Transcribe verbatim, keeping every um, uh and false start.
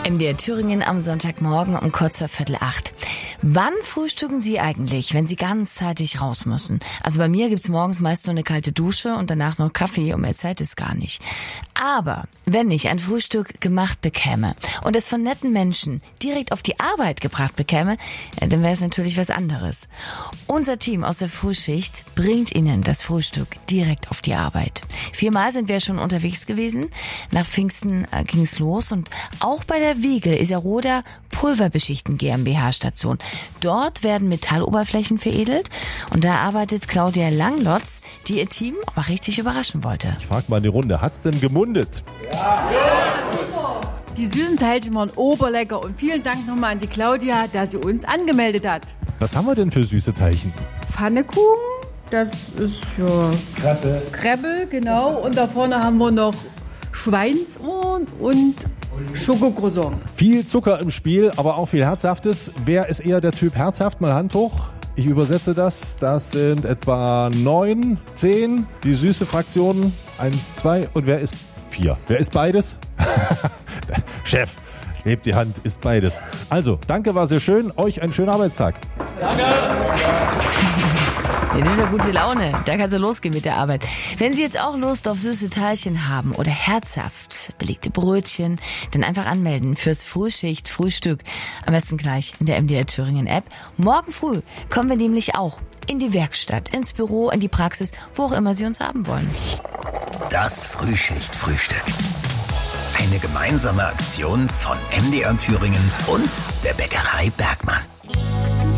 M D R Thüringen am Sonntagmorgen um kurz vor Viertel acht. Wann frühstücken Sie eigentlich, wenn Sie ganz zeitig raus müssen? Also bei mir gibt's morgens meist nur eine kalte Dusche und danach noch Kaffee und mehr Zeit ist gar nicht. Aber wenn ich ein Frühstück gemacht bekäme und es von netten Menschen direkt auf die Arbeit gebracht bekäme, dann wäre es natürlich was anderes. Unser Team aus der Frühschicht bringt Ihnen das Frühstück direkt auf die Arbeit. Viermal sind wir schon unterwegs gewesen. Nach Pfingsten äh, ging es los und auch bei der Wiegel Iserlohner Pulverbeschichten GmbH Station. Dort werden Metalloberflächen veredelt und da arbeitet Claudia Langlotz, die ihr Team auch mal richtig überraschen wollte. Ich frage mal in die Runde, hat's denn gemundet? Ja! Ja. Die süßen Teilchen waren oberlecker und vielen Dank nochmal an die Claudia, dass sie uns angemeldet hat. Was haben wir denn für süße Teilchen? Pfannekuchen, das ist für Kreppel. Kreppel, genau. Und da vorne haben wir noch Schweinsohren und Schokocroissant. Viel Zucker im Spiel, aber auch viel Herzhaftes. Wer ist eher der Typ herzhaft? Mal Hand hoch. Ich übersetze das. Das sind etwa neun, zehn. Die süße Fraktion. Eins, zwei. Und wer ist vier? Wer ist beides? Chef, hebt die Hand, ist beides. Also, danke, war sehr schön. Euch einen schönen Arbeitstag. Danke. Ja, das ist ja gute Laune. Da kann es losgehen mit der Arbeit. Wenn Sie jetzt auch Lust auf süße Teilchen haben oder herzhaft belegte Brötchen, dann einfach anmelden fürs Frühschicht Frühstück. Am besten gleich in der M D R Thüringen App. Morgen früh kommen wir nämlich auch in die Werkstatt, ins Büro, in die Praxis, wo auch immer Sie uns haben wollen. Das Frühschicht Frühstück. Eine gemeinsame Aktion von M D R Thüringen und der Bäckerei Bergmann.